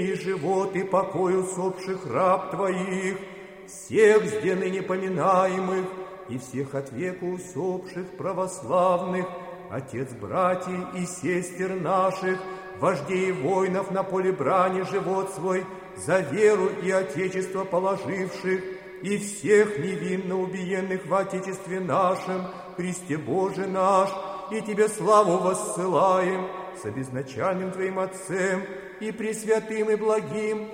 и живот и покой усопших раб Твоих, всех с ныне поминаемых и всех от века усопших православных, отец братьев и сестер наших, вождей воинов на поле брани живот свой, за веру и отечество положивших, и всех невинно убиенных в Отечестве нашем, Христе Боже наш, и Тебе славу воссылаем, с обезначальным Твоим Отцем, и пресвятым и благим,